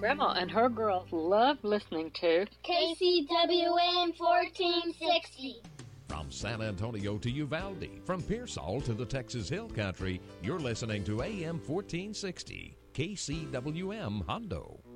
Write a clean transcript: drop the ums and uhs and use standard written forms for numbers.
Grandma and her girls love listening to KCWM 1460. From San Antonio to Uvalde, from Pearsall to the Texas Hill Country, you're listening to AM 1460, KCWM Hondo.